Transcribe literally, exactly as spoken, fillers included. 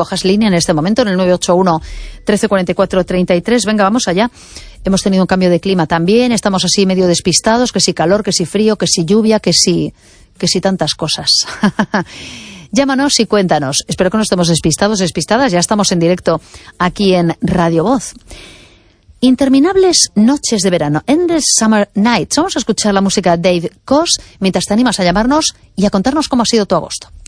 cojas línea en este momento en el nueve ocho uno, trece cuarenta y cuatro, treinta y tres. Venga, vamos allá. Hemos tenido un cambio de clima también, estamos así medio despistados, que si calor, que si frío, que si lluvia, que si, que si tantas cosas. Llámanos y cuéntanos. Espero que no estemos despistados, despistadas. Ya estamos en directo aquí en Radio Voz. Interminables noches de verano, Endless Summer Nights. Vamos a escuchar la música de Dave Koz mientras te animas a llamarnos y a contarnos cómo ha sido tu agosto.